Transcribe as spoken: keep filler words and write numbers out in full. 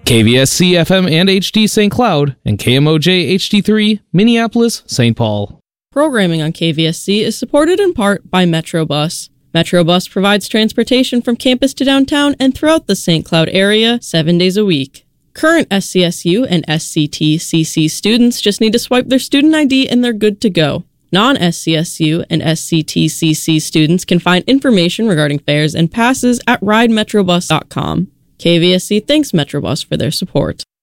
K V S C F M and H D Saint Cloud, and K M O J H D three, Minneapolis, Saint Paul. Programming on K V S C is supported in part by Metrobus. Metrobus provides transportation from campus to downtown and throughout the Saint Cloud area seven days a week. Current S C S U and S C T C C students just need to swipe their student I D and they're good to go. Non-S C S U and S C T C C students can find information regarding fares and passes at ride metrobus dot com. K V S C thanks Metrobus for their support.